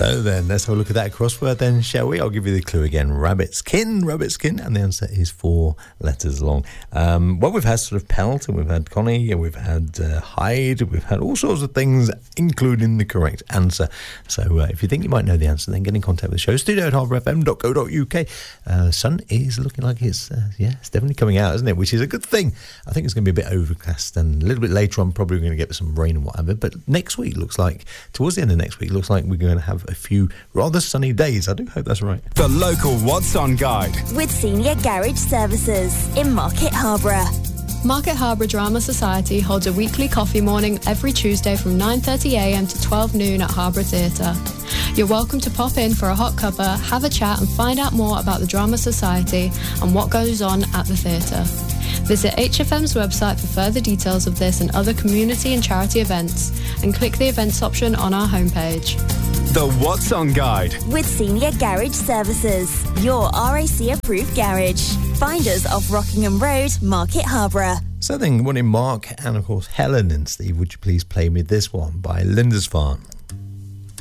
So then, let's have a look at that crossword then, shall we? I'll give you the clue again. Rabbitskin, and the answer is 4 letters long. Well, we've had sort of Pelt, and we've had Connie, and we've had Hyde, we've had all sorts of things, including the correct answer. So if you think you might know the answer, then get in contact with the show, studio@harbourfm.co.uk. Sun is looking like it's definitely coming out, isn't it? Which is a good thing. I think it's going to be a bit overcast, and a little bit later on, probably going to get some rain and whatever. But next week looks like, towards the end of next week, looks like we're going to have a few rather sunny days. I do hope that's right. The local What's On guide with Senior Garage Services in Market Harborough. Market Harborough Drama Society holds a weekly coffee morning every Tuesday from 9:30am to 12 noon at Harborough Theatre. You're welcome to pop in for a hot cuppa, have a chat and find out more about the Drama Society and what goes on at the theatre. Visit HFM's website for further details of this and other community and charity events, and click the events option on our homepage. The What's On guide with Senior Garage Services, your RAC approved garage. Find us off Rockingham Road, Market Harborough. So then, good morning, Mark, and of course Helen and Steve. Would you please play me this one by Lindisfarne?